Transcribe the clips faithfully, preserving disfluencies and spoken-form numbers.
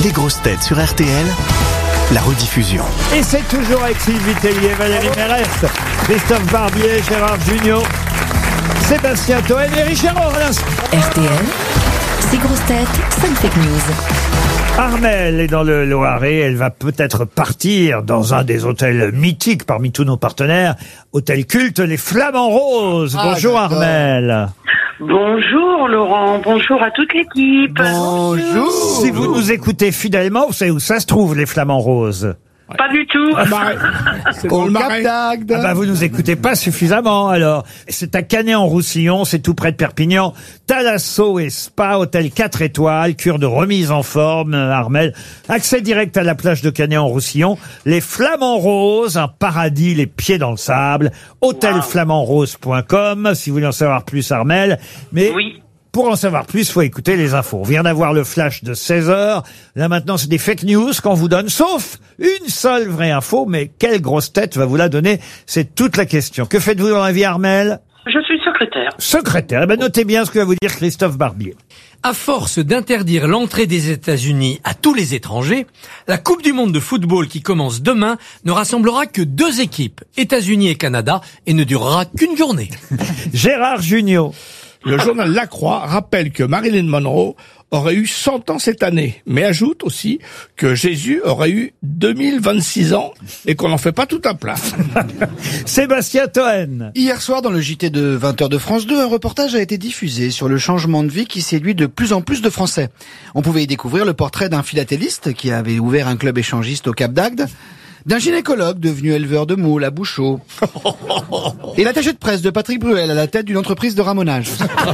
Les grosses têtes sur R T L, la rediffusion. Et c'est toujours avec Sylvie Tellier, Valérie Mérès, Christophe Barbier, Gérard Jugnot, Sébastien Toen et Richard Orlins. R T L, ces grosses têtes, cinq fake news. Armelle est dans le Loiret, elle va peut-être partir dans un des hôtels mythiques parmi tous nos partenaires, hôtel culte, les Flamants Roses. Ah, bonjour d'accord. Armelle. Bonjour Laurent, bonjour à toute l'équipe. Bonjour. Si vous nous écoutez fidèlement, vous savez où ça se trouve, les Flamants Roses? Pas du tout. C'est dans le Marais. Ah bah vous nous écoutez pas suffisamment alors. C'est à Canet-en-Roussillon, c'est tout près de Perpignan. Thalasso et Spa, hôtel quatre étoiles, cure de remise en forme, Armelle. Accès direct à la plage de Canet-en-Roussillon. Les Flamants Roses, un paradis, les pieds dans le sable. hôtel flamand rose point com si vous voulez en savoir plus, Armelle. Mais Oui. pour en savoir plus, faut écouter les infos. On vient d'avoir le flash de seize heures. Là, maintenant, c'est des fake news qu'on vous donne, sauf une seule vraie info. Mais quelle grosse tête va vous la donner? C'est toute la question. Que faites-vous dans la vie, Armelle? Je suis secrétaire. Secrétaire. Eh ben, notez bien ce que va vous dire Christophe Barbier. À force d'interdire l'entrée des États-Unis à tous les étrangers, la Coupe du monde de football qui commence demain ne rassemblera que deux équipes, États-Unis et Canada, et ne durera qu'une journée. Gérard Jugnot. Le journal La Croix rappelle que Marilyn Monroe aurait eu cent ans cette année, mais ajoute aussi que Jésus aurait eu deux mille vingt-six ans et qu'on n'en fait pas tout un plat. Sébastien Toen. Hier soir, dans le J T de vingt heures de France deux, un reportage a été diffusé sur le changement de vie qui séduit de plus en plus de Français. On pouvait y découvrir le portrait d'un philatéliste qui avait ouvert un club échangiste au Cap d'Agde, d'un gynécologue devenu éleveur de moules à Bouchot, et l'attaché de presse de Patrick Bruel à la tête d'une entreprise de ramonage.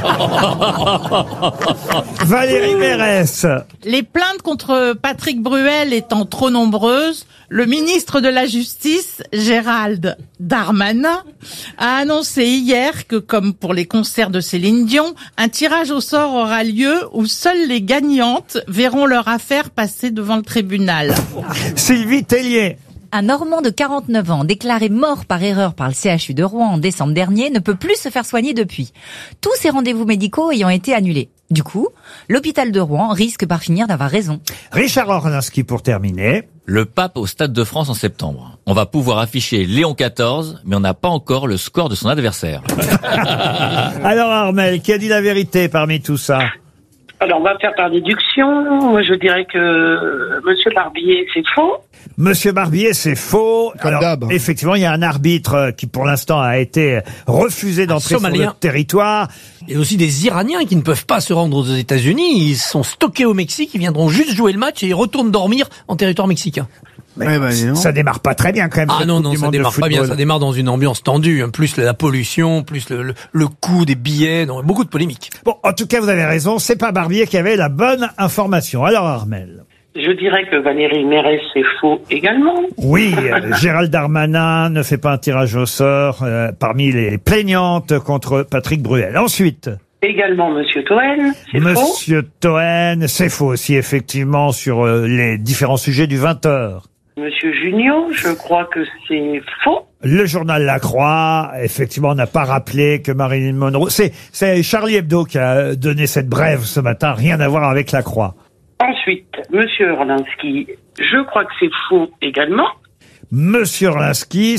Valérie Mérès. Les plaintes contre Patrick Bruel étant trop nombreuses, le ministre de la Justice, Gérald Darmanin, a annoncé hier que, comme pour les concerts de Céline Dion, un tirage au sort aura lieu où seules les gagnantes verront leur affaire passer devant le tribunal. Sylvie Tellier. Un Normand de quarante-neuf ans, déclaré mort par erreur par le C H U de Rouen en décembre dernier, ne peut plus se faire soigner depuis. Tous ses rendez-vous médicaux ayant été annulés. Du coup, l'hôpital de Rouen risque par finir d'avoir raison. Richard Orlinski pour terminer. Le pape au Stade de France en septembre. On va pouvoir afficher Léon quatorze, mais on n'a pas encore le score de son adversaire. Alors Armelle, qui a dit la vérité parmi tout ça? Alors, on va faire par déduction. Moi, je dirais que euh, Monsieur Barbier, c'est faux. Monsieur Barbier, c'est faux. Comme Alors, d'hab. effectivement, il y a un arbitre qui, pour l'instant, a été refusé d'entrer sur Somalien. le territoire. Et aussi des Iraniens qui ne peuvent pas se rendre aux États-Unis. Ils sont stockés au Mexique, ils viendront juste jouer le match et ils retournent dormir en territoire mexicain. Mais Ouais, bah, dis donc. ça démarre pas très bien quand même. Ah cette non, Coupe non, du ça monde de démarre pas bien, football. ça démarre dans une ambiance tendue, hein, plus la pollution, plus le, le, le coût des billets, donc beaucoup de polémiques. Bon, en tout cas, vous avez raison, c'est pas Barbier qui avait la bonne information. Alors Armelle. Je dirais que Valérie Mérès, c'est faux également. Oui, euh, Gérald Darmanin ne fait pas un tirage au sort euh, parmi les plaignantes contre Patrick Bruel. Ensuite, Également Monsieur Toen, c'est faux. Monsieur Toen, c'est faux aussi, effectivement, sur euh, les différents sujets du vingt heures. Monsieur Jugnot, je crois que c'est faux. Le journal La Croix, effectivement, n'a pas rappelé que Marilyn Monroe... C'est, c'est Charlie Hebdo qui a donné cette brève ce matin, rien à voir avec La Croix. Ensuite, Monsieur Orlinski, je crois que c'est faux également. Monsieur Orlinski,